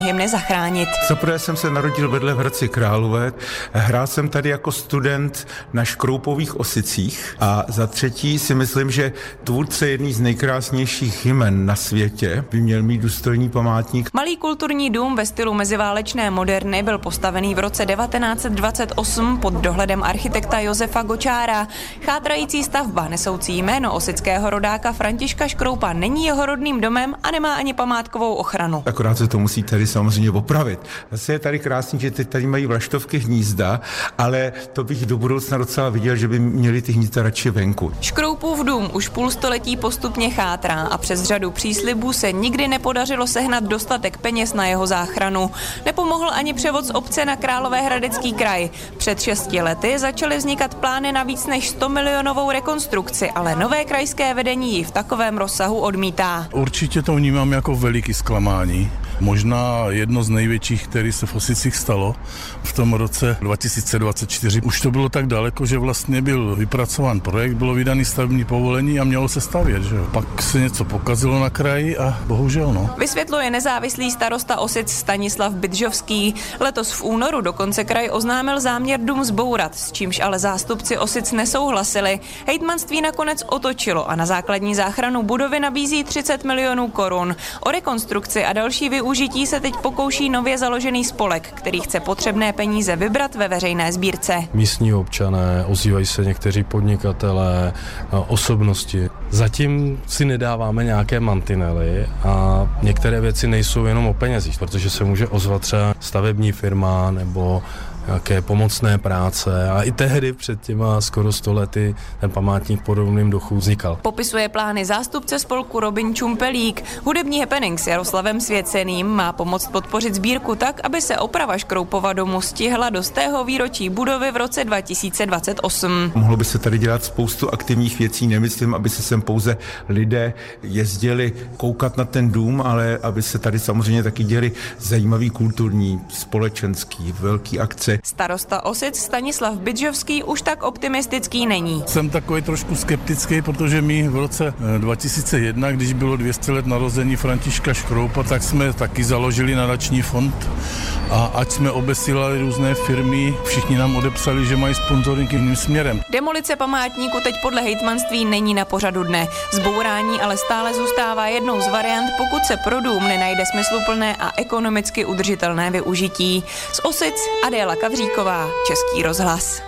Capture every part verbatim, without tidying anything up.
hymny zachránit. Zaprvé jsem se narodil vedle v Hradci Králové, hrál jsem tady jako student na Škroupových Osicích a za třetí si myslím, že tvůrce jedný z nejkrásnějších hymen na světě by měl mít důstojný památník. Malý kulturní dům ve stylu meziválečné moderny byl postavený v roce devatenáct set dvacet osm pod dohledem architekta Josefa Gočára. Chátrající stavba nesoucí jméno osického rodáka Františka Škroupa není jeho rodným domem a nemá ani památkovou ochranu. Akorát se to musí tady samozřejmě opravit. Zase je tady krásný, že teď tady mají vlaštovky hnízda, ale to bych do budoucna docela viděl, že by měli ty hnízda radši venku. Škroupův dům už půl století postupně chátrá a přes řadu příslibů se nikdy nepodařilo sehnat dostatek peněz na jeho záchranu. Nepomohl ani převod z obce na Královéhradecký kraj. Před šesti lety začaly vznikat plány na víc než sto milionovou rekonstrukci, ale nové krajské vedení ji v takovém rozsahu odmítá. Určitě to vnímám jako veliký zklamání. Možná jedno z největších, který se v Osicích stalo v tom roce dva tisíce dvacet čtyři. Už to bylo tak daleko, že vlastně byl vypracován projekt, bylo vydaný stavební povolení a mělo se stavět, že jo. Pak se něco pokazilo na kraji a bohužel no. Vysvětluje nezávislý starosta Osic Stanislav Bydžovský. Letos v únoru dokonce kraj oznámil záměr dům zbourat, s čímž ale zástupci Osic nesouhlasili. Hejtmanství nakonec otočilo a na základní záchranu budovy nabízí třicet milionů korun. O rekonstrukci a další využití se teď pokouší nově založený spolek, který chce potřebné peníze vybrat ve veřejné sbírce. Místní občané, ozývají se někteří podnikatelé, osobnosti. Zatím si nedáváme nějaké mantinely a některé věci nejsou jenom o penězích, protože se může ozvat třeba stavební firma nebo nějaké pomocné práce a i tehdy před těma skoro sto lety ten památník podobným duchu vznikal. Popisuje plány zástupce spolku Robin Čumpelík. Hudební happening s Jaroslavem Svěceným má pomoct podpořit sbírku tak, aby se oprava Škroupova domu stihla do stého výročí budovy v roce dva tisíce dvacet osm. Mohlo by se tady dělat spoustu aktivních věcí, nemyslím, aby se sem pouze lidé jezdili koukat na ten dům, ale aby se tady samozřejmě taky děli zajímavý kulturní, společenský, velký akce. Starosta Osic Stanislav Bydžovský už tak optimistický není. Jsem takový trošku skeptický, protože my v roce dva tisíce jedna, když bylo dvě stě let narození Františka Škroupa, tak jsme taky založili nadační fond a ať jsme obesílali různé firmy, všichni nám odepsali, že mají sponzoring jiným směrem. Demolice památníku teď podle hejtmanství není na pořadu dne. Zbourání ale stále zůstává jednou z variant, pokud se pro dům nenajde smysluplné a ekonomicky udržitelné využití. Z Osic Adéla Kavříková, Český rozhlas.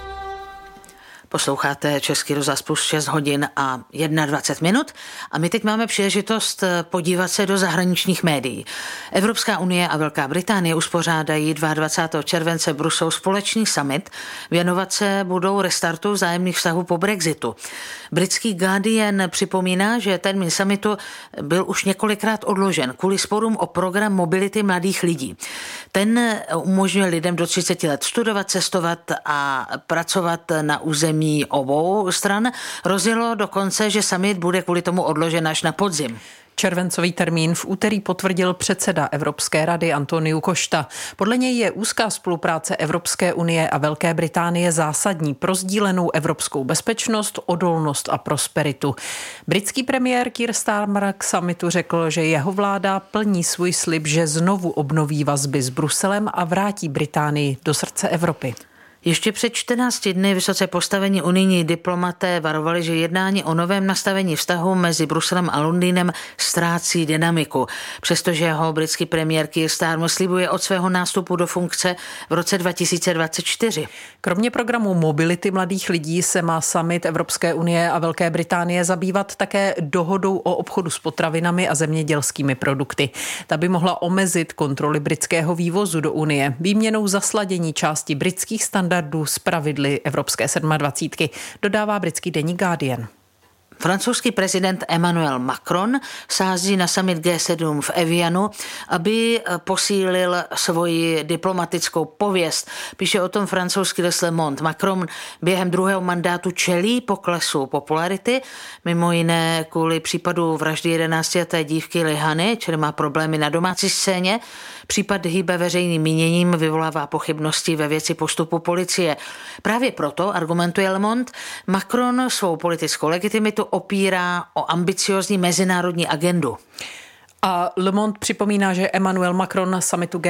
Posloucháte Český rozhlas plus šest hodin a dvacet jedna minut a my teď máme příležitost podívat se do zahraničních médií. Evropská unie a Velká Británie uspořádají dvacátého druhého července v Bruselu společný summit. Věnovat se budou restartu vzájemných vztahů po Brexitu. Britský Guardian připomíná, že termín summitu byl už několikrát odložen kvůli sporům o program mobility mladých lidí. Ten umožňuje lidem do třiceti let studovat, cestovat a pracovat na území obou stran. Rozjelo dokonce, že summit bude kvůli tomu odložen až na podzim. Červencový termín v úterý potvrdil předseda Evropské rady Antonio Costa. Podle něj je úzká spolupráce Evropské unie a Velké Británie zásadní pro sdílenou evropskou bezpečnost, odolnost a prosperitu. Britský premiér Keir Starmer k summitu řekl, že jeho vláda plní svůj slib, že znovu obnoví vazby s Bruselem a vrátí Británii do srdce Evropy. Ještě před čtrnácti dny vysoce postavení unijní diplomaté varovali, že jednání o novém nastavení vztahu mezi Bruselem a Londýnem ztrácí dynamiku. Přestože jeho britský premiér Keir Starmer slibuje od svého nástupu do funkce v roce dva tisíce dvacet čtyři. Kromě programu mobility mladých lidí se má summit Evropské unie a Velké Británie zabývat také dohodou o obchodu s potravinami a zemědělskými produkty. Ta by mohla omezit kontroly britského vývozu do unie výměnou za sladění části britských standardů z pravidly Evropské sedmadvacítky, dodává britský deník Guardian. Francouzský prezident Emmanuel Macron sází na summit G sedm v Evianu, aby posílil svoji diplomatickou pověst. Píše o tom francouzský Le Monde. Macron během druhého mandátu čelí poklesu popularity, mimo jiné kvůli případu vraždy jedenáctileté dívky Lihany, čili má problémy na domácí scéně. Případ hýbe veřejným míněním, vyvolává pochybnosti ve věci postupu policie. Právě proto, argumentuje Le Monde, Macron svou politickou legitimitu opírá o ambiciózní mezinárodní agendu. A Le Monde připomíná, že Emmanuel Macron na summitu G